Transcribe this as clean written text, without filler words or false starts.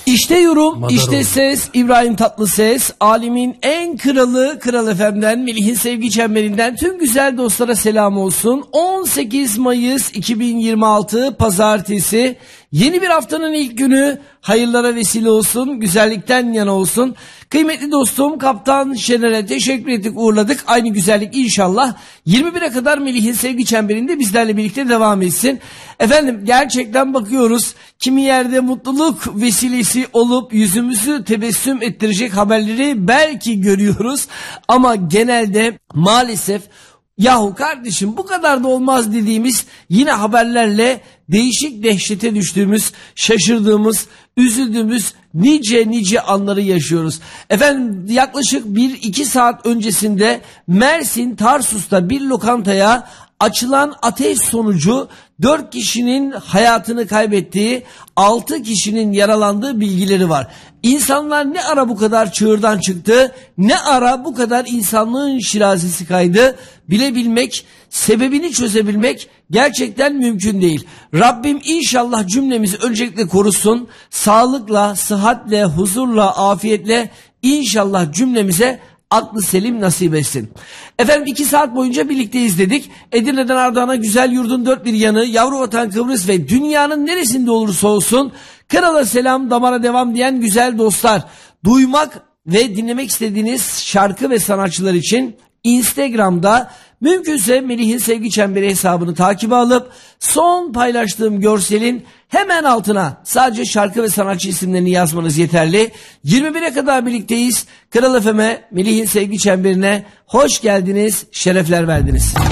İşte yorum, Madar işte oldu. ses, İbrahim Tatlıses, alemin en kralı, Kral FM'den, Melih'in sevgi çemberinden tüm güzel dostlara selam olsun. 18 Mayıs 2026 Pazartesi, yeni bir haftanın ilk günü, hayırlara vesile olsun, güzellikten yana olsun. Kıymetli dostum Kaptan Şener'e teşekkür ettik, uğurladık. Aynı güzellik inşallah 21'e kadar Melih'in sevgi çemberinde bizlerle birlikte devam etsin. Efendim gerçekten bakıyoruz, kimi yerde mutluluk vesilesi olup yüzümüzü tebessüm ettirecek haberleri belki görüyoruz. Ama genelde maalesef yahu kardeşim bu kadar da olmaz dediğimiz yine haberlerle değişik dehşete düştüğümüz, şaşırdığımız, üzüldüğümüz nice anları yaşıyoruz. Efendim yaklaşık 1-2 saat öncesinde Mersin Tarsus'ta bir lokantaya açılan ateş sonucu 4 kişinin hayatını kaybettiği, 6 kişinin yaralandığı bilgileri var. İnsanlar ne ara bu kadar çığırdan çıktı, ne ara bu kadar insanlığın şirazesi kaydı, bilebilmek, sebebini çözebilmek gerçekten mümkün değil. Rabbim inşallah cümlemizi öncelikle korusun, sağlıkla, sıhhatle, huzurla, afiyetle inşallah cümlemize aklı selim nasip etsin. Efendim 2 saat boyunca birlikte izledik. Edirne'den Ardahan'a güzel yurdun dört bir yanı, yavru vatan Kıbrıs ve dünyanın neresinde olursa olsun krala selam, damara devam diyen güzel dostlar. Duymak ve dinlemek istediğiniz şarkı ve sanatçılar için Instagram'da mümkünse Melih'in sevgi çemberi hesabını takibe alıp son paylaştığım görselin hemen altına sadece şarkı ve sanatçı isimlerini yazmanız yeterli. 21'e kadar birlikteyiz. Kral FM'e, Melih'in sevgi çemberine hoş geldiniz, şerefler verdiniz.